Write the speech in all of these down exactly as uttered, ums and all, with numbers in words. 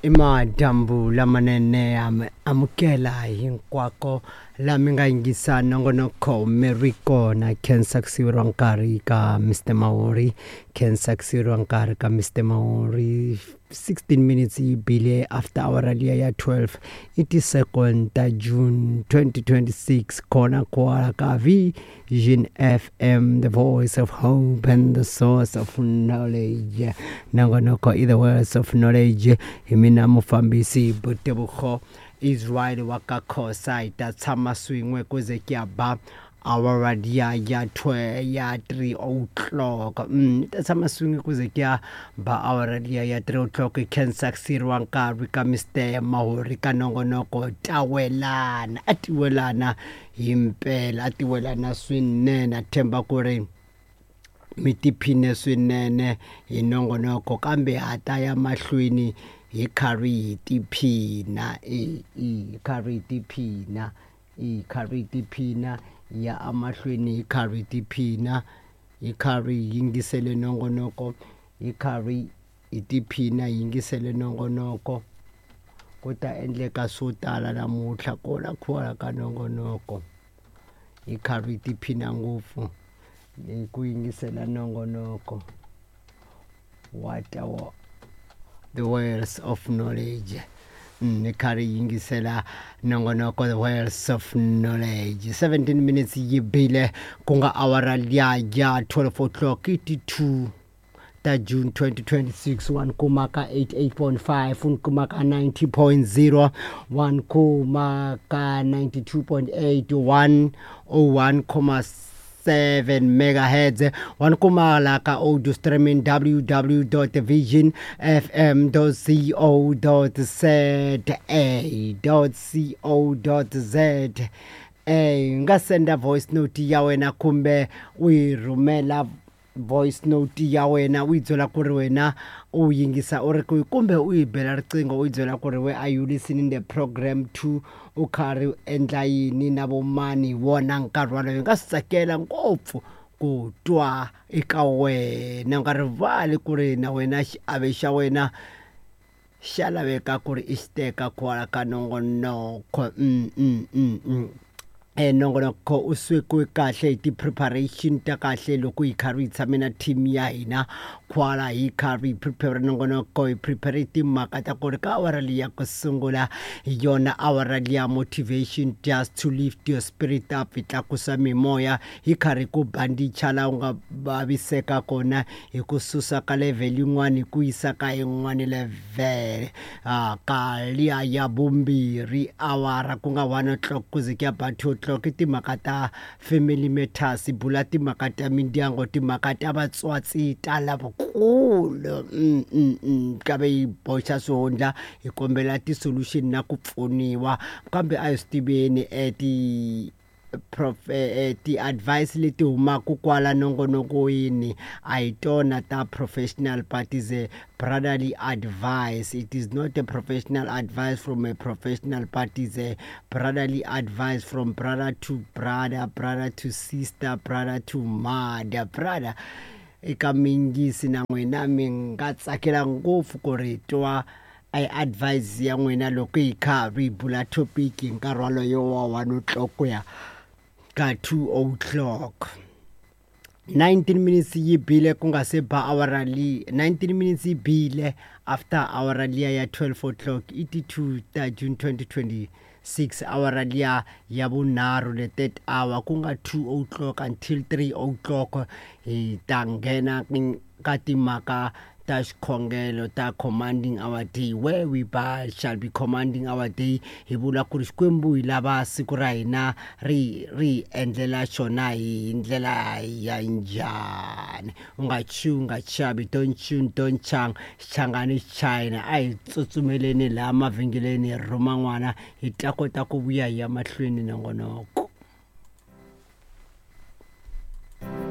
Imadambu lamanene am amukela hinkwako lami nga yingisa nongonoko Merico na kensaksirwa nkarhi ka Mister Maori kensaksirwa nkarhi ka Mister Maori sixteen minutes ibile after hour aliya ya twelve iti second ta June twenty twenty-six khona kwala ka Vision F M, the voice of hope and the source of knowledge. Nongonoko is the words of knowledge. Himina mufambisi Butebuko Israel wakakhosa itatsama swingwe kuze kyaba our radia ya twe ya three o'clock mm itatsama swingwe kuze kya ba our radia ya three o'clock kensaksirwa nkarhi ka Mister Maori ka nongonoko tawelana atiwelana himpela atiwelana swinene athemba ku ri mitiphine swinene hi nongonoko kambe hata ya mahlweni hi karhi tiphina i i karhi tiphina i karhi tiphina ya amahlweni hi karhi tiphina hi karhi yingisele nongonoko hi karhi tiphina yingisele nongonoko kuta endleka swo tala namuntlha kola khola ka nongonoko hi karhi tiphina ngopfu hi ku yingisela nongonoko what our the words of knowledge ni kari yingisela nongonoko the words of knowledge. Seventeen minutes yibile kunga awara liya ya twelve o'clock iti two ta June twenty twenty-six. One kumaka eighty-eight point five, one kumaka ninety point zero, one kumaka ninety-two point eight, one oh one comma seven megahertz, one kumala ka audio streaming w w w dot vision f m dot co dot z a .co.za nga senda voice note ya wena kumbe uyirhumela voice note ya wena uyitsola ku ri wena u yingisa u ri ku kumbe u yibela riqingho u byela ku ri we are you listening the program to u khari endla yini na bomani wona nkarhi waloyo nga tsakela ngopfu ku twa eka wena nga rivali ku ri na wena xiave xa wena xa laveka ku ri i xiteka kwala ka nongonoko mm mm mm mm eh nongonoko u swekiwe kahle hi ti-preparation ta kahle loko hi karhi hi tshame na team ya hina kwala hi karhi hi prepare nongonoko hi prepare timhaka ta ku ri ka awara liya ku sungula hi yona awara liya motivation just to lift your spirit up hi tlakusa mimoya hi karhi ku bandicha la u nga vaviseka kona hi ku susa ka level yin'wana hi ku yisa ka yin'wana level ah ka liya ya vumbirhi awara ku nga one o'clock kuze kya ba two o'clock timhaka ta family matters bula timhaka ta mindyangu timhaka ta vatswatsi ta lavakulu mm mm ka ve boxa swihundla hi kombela ti solution na ku pfuniwa kambe a hi swi tiveni eti prof ti advice leti humaku kwala nongonokweni a hi tona ta professional but is a brotherly advice. It is not a professional advice from a professional but is a brotherly advice from brother to brother, brother to sister, brother to mother, brother eka mingisi na n'wina mi nga tsakela ngopfu ku ri twa ai advice ya n'wina loko hi karhi hi bula topic hi nkarhi waloyo wa one o'clock ya ka two o'clock. nineteen minutes yibile ku nga se ba awara li nineteen minutes yibile after awara liya ya twelve o'clock iti two ta June twenty twenty-six awara liya ya vunharhu the third hour ku nga two o'clock until three o'clock hi ta nghena ka timhaka ta xikhongelo ta commanding our day where we ba shall be commanding our day hi vula ku ri xikwembu hi lava siku ra hina ri ri endlela xona hi ndlela ya njhani u nga chi u nga chavi don't tune don't chang xichangani China a hi tsutsumeleni laha mavhengeleni hi rhuma n'wana hi ta kota ku vuya hi ya mahlweni nongonoko.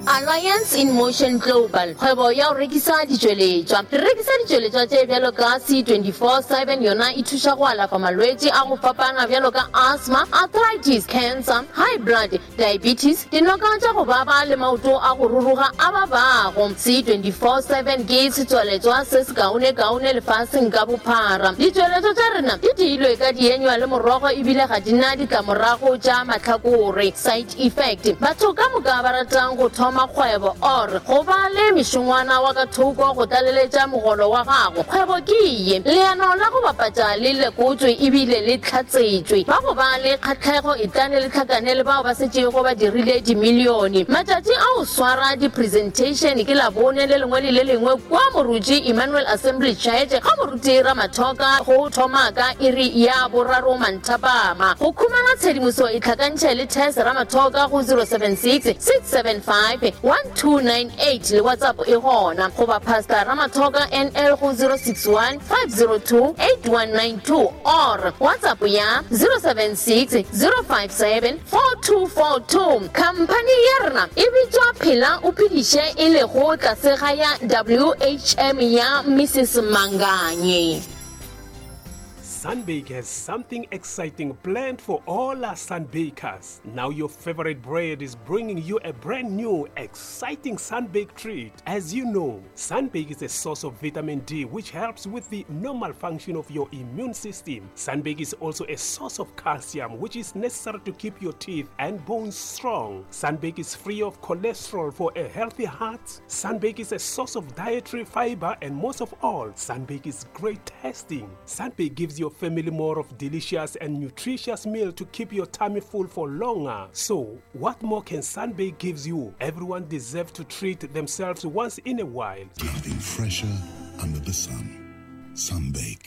Alliance in Motion Global kgwebo ya o rekisa ditšweletšwa re rekisa ditšweletšwa tše bjalo ka C twenty-four seven yona e thuša go alafa malwetši a go fapana bjalo ka asthma, arthritis, cancer, high blood, diabetes, dinoka tša go baba le maoto a go ruruga a ba bago. C twenty-four seven ke setšweletšwa se se kaone-kaone lefaseng ka bophara. Ditšweletšwa tša rena di diilwe ka dienywa le morogo ebile ga di na ditlamorago tša mahlakore side effect. Batho ka moka ba ratang go thoma kgwebo or go ba le mešongwana wa ka thoko go tlaleletša mogolo wa gago. Kgwebo ke ye leano la go bapatša le lekotswe ebile le tlhatsetšwe ba go ba le kgatlhego e tlane le tlhakane le bao ba setšego ba dirile dimilione. Matšatši a o swara di-presentation ke labone le lengwe le le lengwe kwa Moruti Emmanuel Assembly Church ga Moruti Ramathoka go thoma ka iri ya boraro manthapama. Go khumana tshedimoso e tlhakantšhe le Tess Ramathoka go zero seven six six seven five one two nine eight le WhatsApp e gona go ba Pastor Ramathoka N L go zero six one five zero two eight one nine two or WhatsApp ya zero seven six zero five seven four two four two. Company ya rena e bitswa Phela o phediše e le go tlase ya W H M ya Missus Manganye. Sunbake has something exciting planned for all our Sunbakers. Now your favorite bread is bringing you a brand new, exciting Sunbake treat. As you know, Sunbake is a source of vitamin D which helps with the normal function of your immune system. Sunbake is also a source of calcium which is necessary to keep your teeth and bones strong. Sunbake is free of cholesterol for a healthy heart. Sunbake is a source of dietary fiber, and most of all, Sunbake is great tasting. Sunbake gives your family more of delicious and nutritious meal to keep your tummy full for longer. So, what more can Sunbake gives you? Everyone deserves to treat themselves once in a while. Nothing fresher under the sun. Sunbake.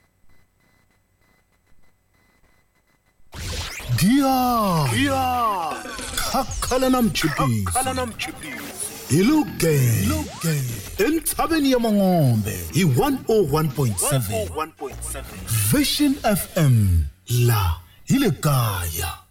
Dia, dia, kakhala namchipi, kakhala namchipi. Iluke, iluke. Entsabeni ya Mangombe, I one oh one point seven. Vision F M, la ile kaya.